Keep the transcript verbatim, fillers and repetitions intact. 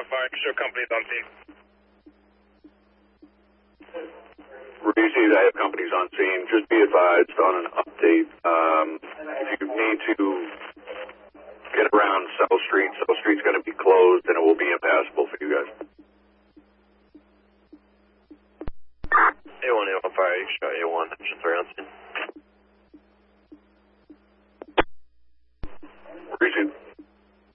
on fire. Show companies on scene. Reezy, I have companies on scene. Just be advised on an update. Um, if you need to get around South Street, South Street's going to be closed and it will be impassable for you guys. A one, A one fire, you show A one, engine three on scene.